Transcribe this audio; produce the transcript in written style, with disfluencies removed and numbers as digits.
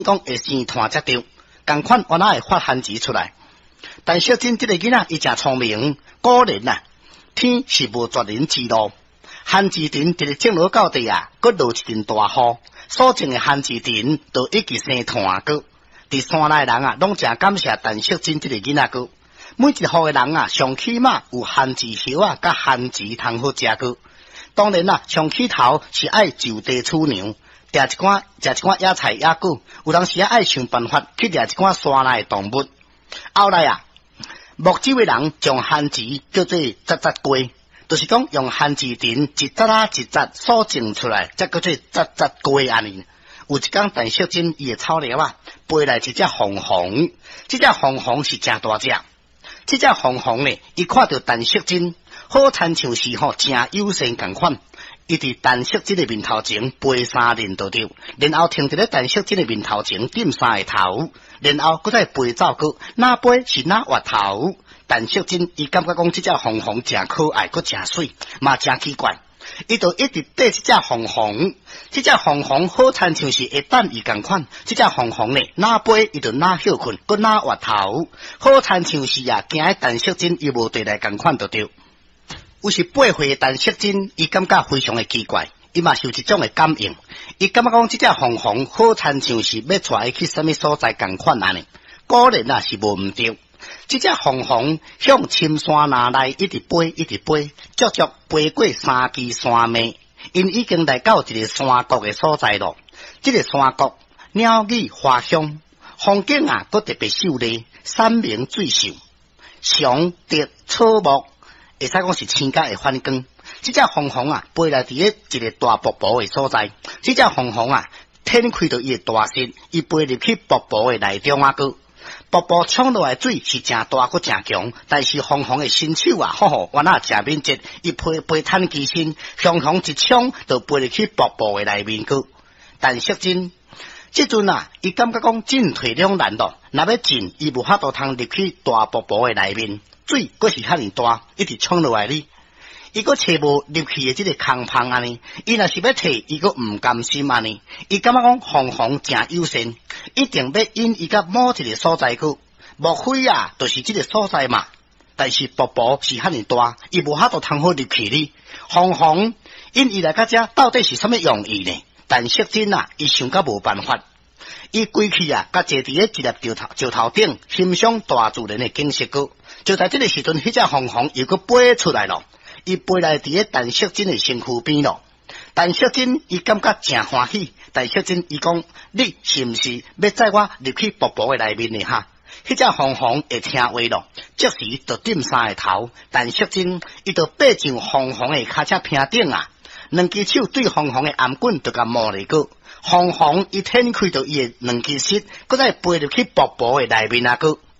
讲会生团才对，同款我哪会发番薯出来？但小珍这个囡仔伊真聪明，果然啊，天是无绝人之路。番薯田一日种落到地啊，佮落一阵大雨，所种的番薯田都一直生团个。伫山内人啊，拢真感谢陈淑珍这个囡仔个。每一户的人啊，上起码有番薯叶啊，甲番薯通好食个。当然啦，上起头是爱就地取粮，掠一寡野菜野果，有当时爱想办法去掠一寡山内的动物。后来啊，木州的人将番薯叫做扎扎龟，就是讲用番薯田一扎啊一扎所种出来，才叫做扎扎龟安尼。有一天，陈淑珍伊的草寮啊，飞来一只红红，这只红红是真大只。这只红红呢，伊看到陈淑珍，好亲像是真友善共款。伊伫陈淑珍的面头前飞三连倒着，然后停伫咧陈淑珍的面头前点三个头，然后搁再飞走过，哪飞是哪滑头。陈淑珍伊感觉讲这只红红真可爱，搁真水，嘛真奇怪。伊就一直缀这只红红，这只红红好亲像是会等伊共款。这只红红呢，哪飞伊就哪休困，搁哪滑头，好亲像是啊，惊喺陈淑珍伊无对来共款就对。有时8岁的陈淑珍，伊感觉非常的奇怪，伊嘛是有一种的感应。伊感觉讲这只红红好亲像是要带伊去什么所在共款安尼，果然啊是无毋对。这只红红向深山内一直飞，一直飞，足足飞过3支山脉，因已经来到一个山谷的所在咯。这个山谷鸟语花香，风景啊，搁特别秀丽，山明水秀，常得草木，会使讲是青甲的反光。这只红红啊，飞来伫咧一个大瀑布的所在。这只红红啊，展开到伊的大身，伊飞入去瀑布的内中啊个。瀑布冲落来水是真大搁真强，但是红红的身手啊，原来真敏捷，伊飞探机身，雄雄一冲就飞入去瀑布的内面去。但淑珍即阵啊，伊感觉讲进退两难咯，若要进，伊无法度通入去大瀑布的内面，水搁是遐尼大，一直冲落来哩。伊搁找无入去的这个空棚安尼，伊若是要摕，伊搁毋甘心安尼。伊感觉讲红红真友善，一定要引伊到某一个所在去。莫非啊，就是这个所在嘛？但是瀑布是遐尼大，伊无法度通好入去哩。红红引伊来到遮，到底是什么用意呢？但淑珍啊，伊想甲无办法。伊归去啊，甲坐伫咧一粒石头顶，欣赏大自然的景色个。就在这个时阵，迄只红红又搁飞出来咯。伊飞来伫咧陈淑珍的身躯边咯，陈淑珍伊感觉真欢喜。陈淑珍伊讲：你是毋是要载我入去瀑布的内面呢？哈，迄只红红会听话咯，即时就点三个头。陈淑珍伊就爬上红红的脚车坪顶啊，两只手对红红的颔棍就甲摸嚟个。红红伊展开到伊的两只膝，搁再飞入去瀑布的内面啊个。